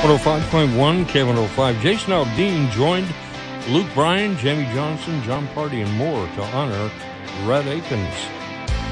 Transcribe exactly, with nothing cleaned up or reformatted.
one oh five point one, K one oh five. Jason Aldean joined Luke Bryan, Jamie Johnson, John Party, and more to honor Rhett Akins.